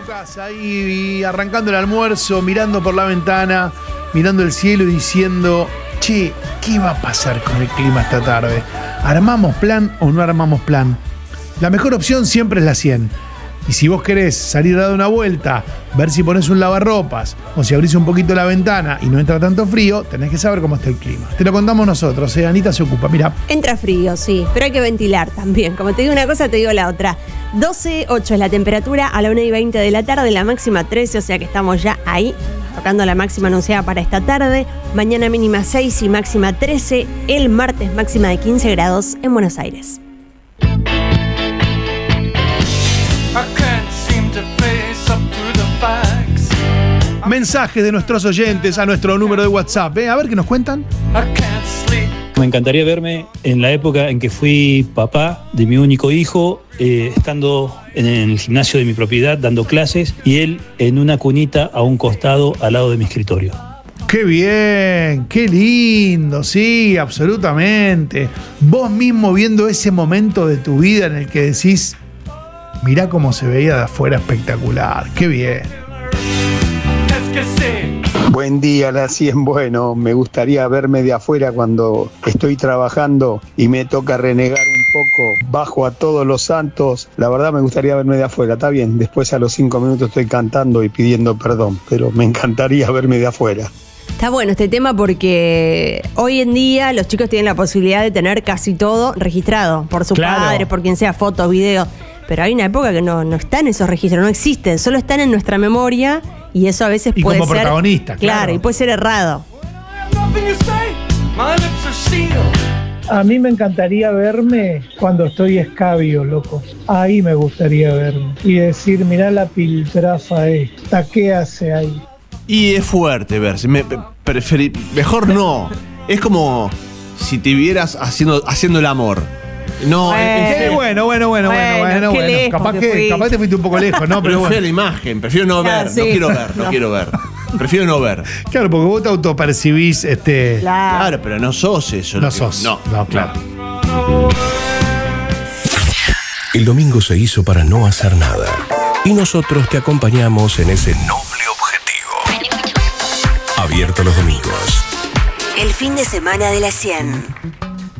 casa y arrancando el almuerzo, mirando por la ventana, mirando el cielo y diciendo, che, ¿qué va a pasar con el clima esta tarde? ¿Armamos plan o no armamos plan? La mejor opción siempre es la 100. Y si vos querés salir a dar una vuelta, ver si ponés un lavarropas o si abrís un poquito la ventana y no entra tanto frío, tenés que saber cómo está el clima. Te lo contamos nosotros, Anita se ocupa, mirá. Entra frío, sí, pero hay que ventilar también. Como te digo una cosa, te digo la otra. 12:08 es la temperatura, a la 1:20 de la tarde, la máxima 13, o sea que estamos ya ahí, tocando la máxima anunciada para esta tarde. Mañana mínima 6 y máxima 13. El martes máxima de 15 grados en Buenos Aires. Mensajes de nuestros oyentes a nuestro número de WhatsApp. A ver qué nos cuentan. Me encantaría verme en la época en que fui papá de mi único hijo, estando en el gimnasio de mi propiedad dando clases y él en una cunita a un costado al lado de mi escritorio. ¡Qué bien! ¡Qué lindo! Sí, absolutamente. Vos mismo viendo ese momento de tu vida en el que decís, mirá cómo se veía de afuera, espectacular. ¡Qué bien! Buen día, la 100. Bueno, me gustaría verme de afuera cuando estoy trabajando y me toca renegar un poco, bajo a todos los santos. La verdad me gustaría verme de afuera, está bien. Después a los 5 minutos estoy cantando y pidiendo perdón, pero me encantaría verme de afuera. Está bueno este tema porque hoy en día los chicos tienen la posibilidad de tener casi todo registrado por sus padres, por quien sea, fotos, videos. Pero hay una época que no están esos registros, no existen, solo están en nuestra memoria y eso a veces puede ser... Y como protagonista, claro. Y puede ser errado. A mí me encantaría verme cuando estoy escabio, loco. Ahí me gustaría verme. Y decir, mirá la piltrafa esta, ¿qué hace ahí? Y es fuerte verse. Mejor no. Es como si te vieras haciendo el amor. No, bueno. Capaz te fuiste un poco lejos, ¿no? Pero fue la imagen, prefiero no ver, sí. No quiero ver. Prefiero no ver. Claro, porque vos te autopercibís Claro, pero no sos eso. No sos. No, claro. El domingo se hizo para no hacer nada. Y nosotros te acompañamos en ese noble objetivo. Abierto los domingos. El fin de semana de la 100.